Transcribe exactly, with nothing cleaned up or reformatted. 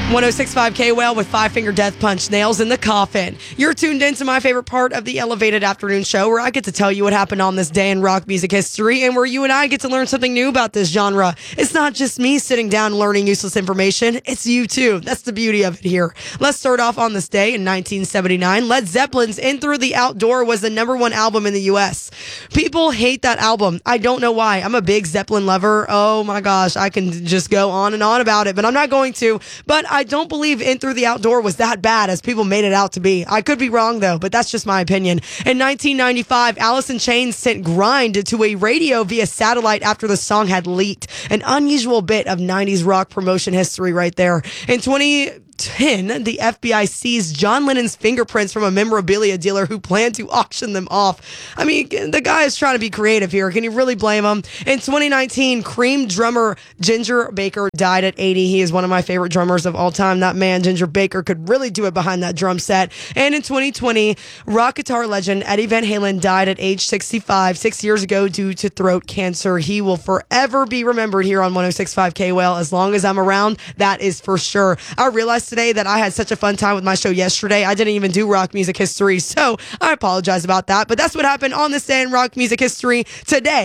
one oh six point five K-Well with Five Finger Death Punch, Nails in the Coffin. You're tuned into my favorite part of the Elevated Afternoon Show, where I get to tell you what happened on this day in rock music history, and where you and I get to learn something new about this genre. It's not just me sitting down learning useless information, it's you too. That's the beauty of it here. Let's start off on this day in nineteen seventy-nine. Led Zeppelin's In Through the Outdoor was the number one album in the U S. People hate that album. I don't know why. I'm a big Zeppelin lover. Oh my gosh, I can just go on and on about it, but I'm not going to. But I don't believe In Through the Outdoor was that bad as people made it out to be. I could be wrong though, but that's just my opinion. In nineteen ninety-five, Alice in Chains sent Grind to a radio via satellite after the song had leaked. An unusual bit of nineties rock promotion history right there. In twenty ten, the F B I seized John Lennon's fingerprints from a memorabilia dealer who planned to auction them off. I mean, the guy is trying to be creative here. Can you really blame him? In twenty nineteen, Cream drummer Ginger Baker died at eighty. He is one of my favorite drummers of all time. That man, Ginger Baker, could really do it behind that drum set. And in twenty twenty, rock guitar legend Eddie Van Halen died at age sixty-five, six years ago due to throat cancer. He will forever be remembered here on one oh six point five K-Well as long as I'm around. That is for sure. I realized today that I had such a fun time with my show yesterday. I didn't even do rock music history, so I apologize about that. But that's what happened on this day in rock music history today.